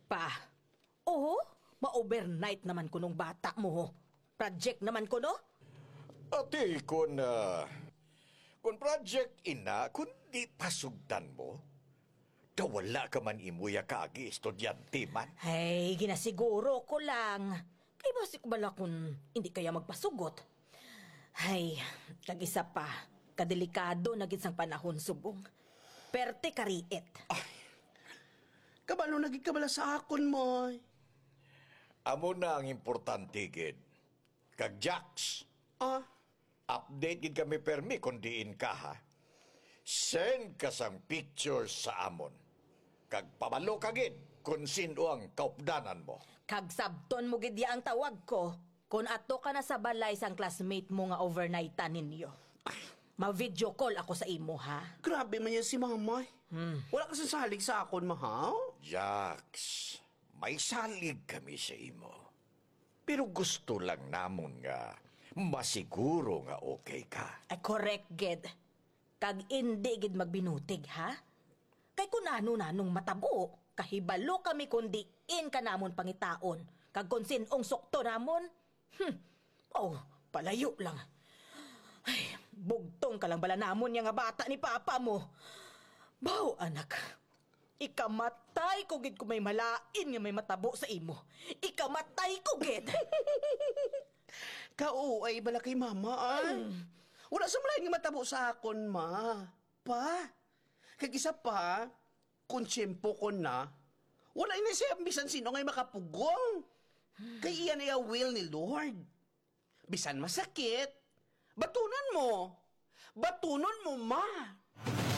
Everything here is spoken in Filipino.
Pa, ma-overnight naman ko nung bata mo. Project naman ko, no? Ate, kung project ina, kundi pasugdan mo, wala ka man imuya kaagi, estudyante man. Ay, ginasiguro ko lang. Kay basik bala kung hindi kaya magpasugot. Ay, kag-isa pa, kadelikado na gid sang panahon subong. Perte kariit. Kabalo nagikabala sa akon mo. Amo na ang importante, gid. Kag Jax, update gid kami permi kung diin ka, ha? Send ka sang pictures sa amon. Kag pabalo ka gid kung sino ang kaupdanan mo. Kag sabton mo gid ang tawag ko. Kung ato ka na sa balay sang classmate mo nga overnightan ninyo. Ma-video call ako sa imo, ha? Grabe man yan si mama. Wala ka sasalig sa akon, mahaw? Jax, may salig kami sa imo. Pero gusto lang namon nga masiguro nga okay ka. Ay, correct, gid. Kag hindi gid magbinutig, ha? Kay kung nanong matabo, kahibalo kami kundi in ka namon pangitaon. Kag kung sinong sukto namon, palayo lang. Ay, bugtong ka lang bala namon nga bata ni papa mo. Baw, anak. Ikamatay ko gid ko may malain nga may matabo sa imo. Ikamatay ko gid. Kauay bala kay mama, Wala sa malayan nga matabo sa akon, ma. Pa, kag isa pa, kung tiyempo ko na, wala na siya bisan sino ngay makapugong. Kay iyan ay a will ni Lord. Bisan masakit, batunon mo. Batunon mo, ma.